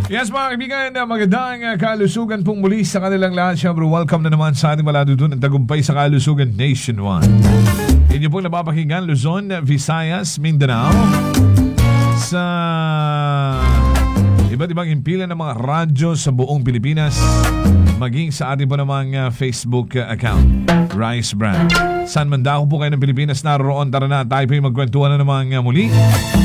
Yes mga kaibigan, magandang kalusugan pong muli sa kanilang lahat. Siyempre, welcome na naman sa ating maladudunan at tagumpay sa kalusugan nationwide. Inyo pong napapakinggan Luzon, Visayas, Mindanao sa iba't ibang himpilan ng mga radyo sa buong Pilipinas, maging sa ating po namang Facebook account, Rice Brand. San man dako po kayo ng Pilipinas naroon, tara na tayo po yung magkwentuhan na namang muli